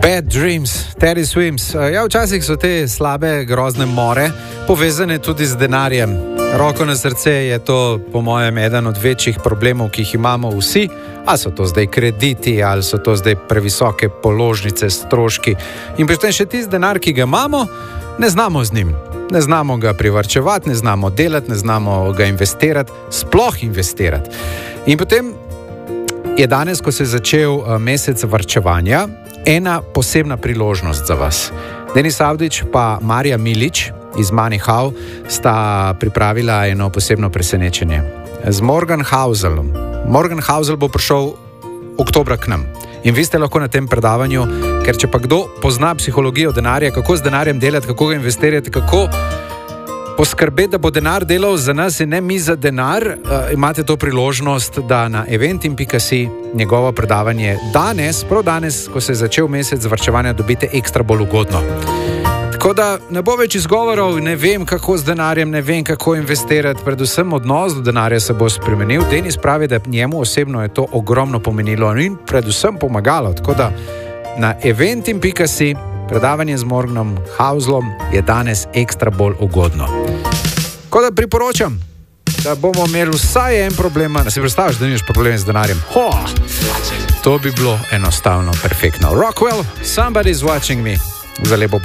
Bad Dreams, Teddy Swims. Ja, včasih so te slabe, grozne more povezane tudi z denarjem. Roko na srce je to, po mojem, eden od večjih problemov, ki jih imamo vsi. Ali so to zdaj krediti, ali so to zdaj previsoke položnice, stroški. In potem še tisti denar, ki ga imamo, ne znamo z njim. Ne znamo ga privarčevati, ne znamo delati, ne znamo ga investirati, sploh investirati. In potem je danes, ko se je začel mesec varčevanja, ena posebna priložnost za vas. Denis Avdić pa Marija Milić iz MoneyHow sta pripravila eno posebno presenečenje. Z Morgan Houselom. Morgan Housel bo prišel oktobra k nam. In vi ste lahko na tem predavanju, ker če pa kdo pozna psihologijo denarja, kako z denarjem delati, kako ga investirati, kako poskrbeti, da bo denar delal za nas in ne mi za denar, imate to priložnost, da na eventim.si njegovo predavanje danes, prav danes, ko se je začel mesec varčevanja, dobite ekstra bolj ugodno. Tako da ne bo več izgovorov, ne vem kako z denarjem, ne vem kako investirati, predvsem odnos do denarja se bo spremenil. Denis pravi, da njemu osebno je to ogromno pomenilo in predvsem pomagalo. Tako da na eventim.si predavanje z Morganom Houselom je danes ekstra bolj ugodno. Tako da priporočam, da bomo imeli vsaj en problem. Si predstavljaš, da nimaš probleme z denarjem? To bi bilo enostavno perfektno. Rockwell, Somebody's Watching Me. Za lepo